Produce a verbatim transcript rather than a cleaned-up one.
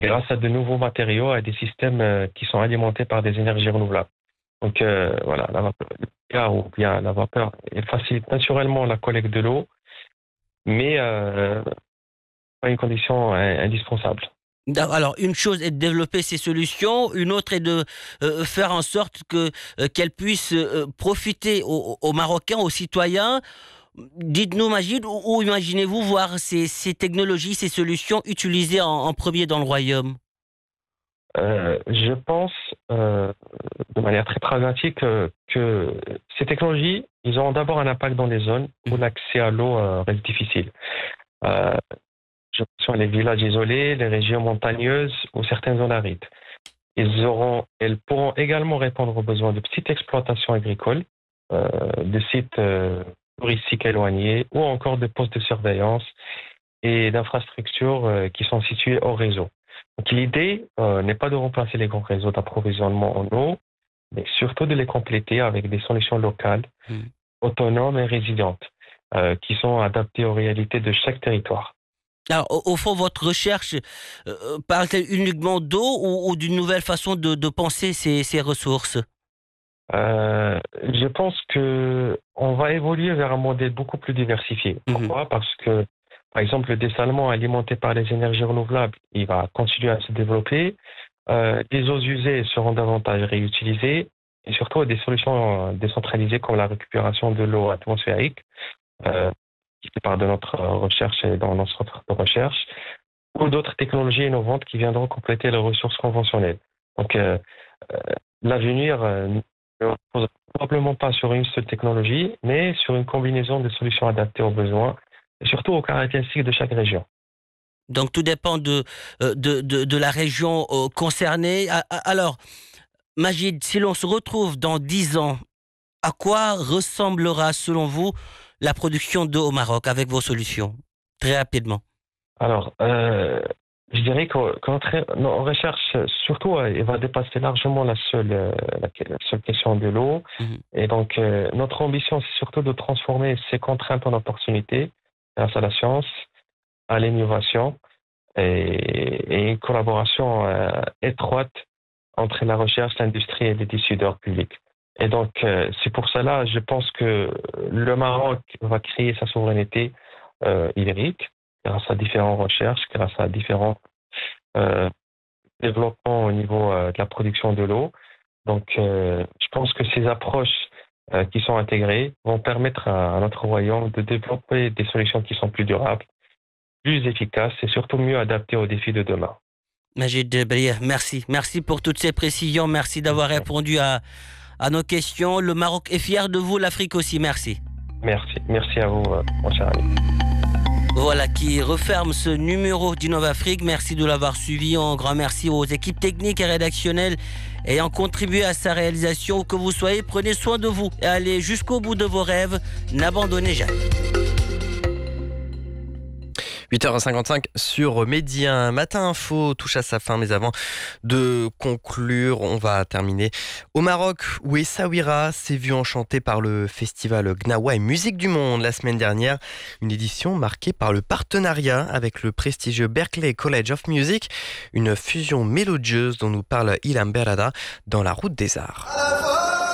grâce à de nouveaux matériaux et des systèmes euh, qui sont alimentés par des énergies renouvelables. Donc euh, voilà, la vapeur, le gaz ou bien la vapeur, elle facilite naturellement la collecte de l'eau, mais euh, pas une condition euh, indispensable. Alors, une chose est de développer ces solutions, une autre est de euh, faire en sorte que euh, qu'elles puissent euh, profiter aux, aux Marocains, aux citoyens. Dites-nous, Magid, où, où imaginez-vous voir ces, ces technologies, ces solutions utilisées en, en premier dans le royaume? Euh, je pense euh, de manière très pragmatique euh, que ces technologies, ils ont d'abord un impact dans les zones où Mhm. l'accès à l'eau euh, reste difficile. Euh, je pense sur les villages isolés, les régions montagneuses ou certaines zones arides. Ils auront, elles pourront également répondre aux besoins de petites exploitations agricoles, euh, de sites euh, touristiques éloignés ou encore de postes de surveillance et d'infrastructures euh, qui sont situées au réseau. Donc l'idée euh, n'est pas de remplacer les grands réseaux d'approvisionnement en eau, mais surtout de les compléter avec des solutions locales, Mhm. autonomes et résilientes, euh, qui sont adaptées aux réalités de chaque territoire. Alors, au, au fond, votre recherche euh, parle-t-elle uniquement d'eau ou, ou d'une nouvelle façon de, de penser ces, ces ressources? Euh, je pense que on va évoluer vers un modèle beaucoup plus diversifié. Mhm. Pourquoi? Parce que, par exemple, le dessalement alimenté par les énergies renouvelables, il va continuer à se développer. Euh, les eaux usées seront davantage réutilisées et surtout des solutions euh, décentralisées comme la récupération de l'eau atmosphérique, euh, qui fait part de notre euh, recherche et dans notre centre de recherche, ou d'autres technologies innovantes qui viendront compléter les ressources conventionnelles. Donc, euh, euh, l'avenir euh, ne repose probablement pas sur une seule technologie, mais sur une combinaison de solutions adaptées aux besoins et surtout aux caractéristiques de chaque région. Donc, tout dépend de, euh, de, de, de la région euh, concernée. A- a- Alors, Magid, si l'on se retrouve dans dix ans, à quoi ressemblera, selon vous, la production d'eau au Maroc avec vos solutions? Très rapidement. Alors, euh, je dirais que que notre, nos recherches, surtout, euh, elle va dépasser largement la seule, euh, la, la seule question de l'eau. Mhm. Et donc, euh, notre ambition, c'est surtout de transformer ces contraintes en opportunités grâce à la science, à l'innovation et, et une collaboration euh, étroite entre la recherche, l'industrie et les décideurs publics. Et donc, euh, c'est pour cela, je pense que le Maroc va créer sa souveraineté euh, hydrique grâce à différentes recherches, grâce à différents euh, développements au niveau euh, de la production de l'eau. Donc, euh, je pense que ces approches euh, qui sont intégrées vont permettre à, à notre royaume de développer des solutions qui sont plus durables, plus efficaces et surtout mieux adaptées aux défis de demain. Magid Brier, merci. Merci pour toutes ces précisions. Merci d'avoir répondu à, à nos questions. Le Maroc est fier de vous, l'Afrique aussi. Merci. Merci. Merci à vous, euh, mon cher ami. Voilà qui referme ce numéro d'InnovAfrique. Merci de l'avoir suivi. Un grand merci aux équipes techniques et rédactionnelles ayant contribué à sa réalisation. Où que vous soyez, prenez soin de vous et allez jusqu'au bout de vos rêves. N'abandonnez jamais. huit heures cinquante-cinq sur Médien. Matin Info touche à sa fin, mais avant de conclure, on va terminer au Maroc, où Essaouira s'est vu enchanté par le festival Gnawa et Musique du Monde la semaine dernière. Une édition marquée par le partenariat avec le prestigieux Berklee College of Music, une fusion mélodieuse dont nous parle Ilham Berrada dans La Route des Arts.